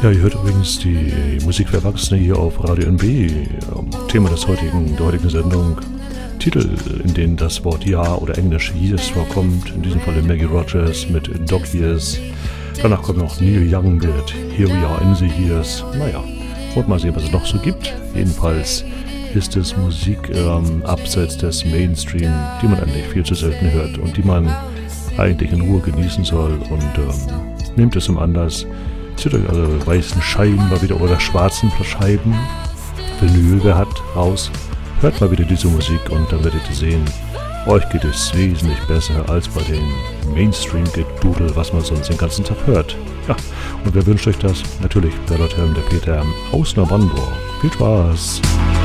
Ja, ihr hört übrigens die Musik für Erwachsene hier auf Radio NB. Thema der heutigen Sendung. Titel, in denen das Wort Ja oder Englisch Years vorkommt. In diesem Fall Maggie Rogers mit Dog Years. Danach kommt noch Neil Young mit Here We Are in the Years. Naja, und mal sehen, was es noch so gibt. Jedenfalls ist es Musik abseits des Mainstream, die man eigentlich viel zu selten hört und die man eigentlich in Ruhe genießen soll. Und nehmt es zum Anlass. Zieht euch eure weißen Scheiben mal wieder oder schwarzen Scheiben, Vinyl, wer hat, raus. Hört mal wieder diese Musik und dann werdet ihr sehen, euch geht es wesentlich besser als bei dem Mainstream-Gedudel, was man sonst den ganzen Tag hört. Ja, und wer wünscht euch das? Natürlich, der Dort der Peter aus Neubrandenburg. Viel Spaß!